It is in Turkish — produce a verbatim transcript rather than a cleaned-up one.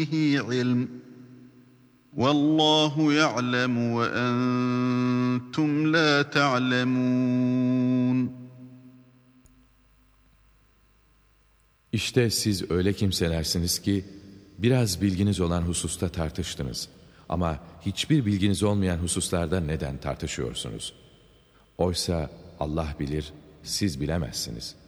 به علم والله يعلم وأنتم لا تعلمون. İşte siz öyle kimselersiniz ki biraz bilginiz olan hususta tartıştınız. Ama hiçbir bilginiz olmayan hususlarda neden tartışıyorsunuz? Oysa Allah bilir, siz bilemezsiniz.